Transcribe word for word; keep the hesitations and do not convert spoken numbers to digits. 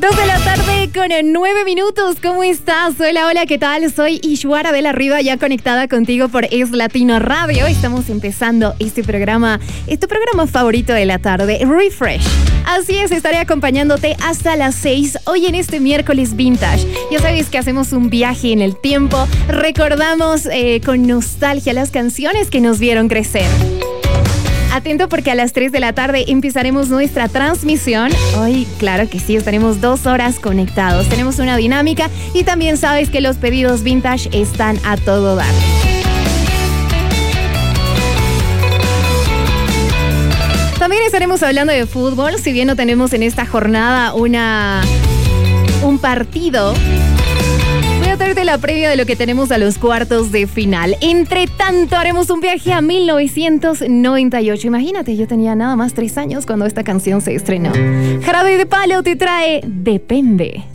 Dos de la tarde con nueve minutos. ¿Cómo estás? Hola, hola, ¿qué tal? Soy Ishwara de la Riva, ya conectada contigo por Es Latino Radio. Estamos empezando este programa, es tu programa favorito de la tarde, Refresh. Así es, estaré acompañándote hasta las seis, hoy en este miércoles vintage. Ya sabes que hacemos un viaje en el tiempo, recordamos eh, con nostalgia las canciones que nos vieron crecer. Atento porque a las tres de la tarde empezaremos nuestra transmisión. Hoy, claro que sí, estaremos dos horas conectados. Tenemos una dinámica y también sabes que los pedidos vintage están a todo dar. También estaremos hablando de fútbol, si bien no tenemos en esta jornada una, un partido. Voy a traerte la previa de lo que tenemos a los cuartos de final. Entre tanto, haremos un viaje a mil novecientos noventa y ocho. Imagínate, yo tenía nada más tres años cuando esta canción se estrenó. Jarabe de Palo te trae Depende.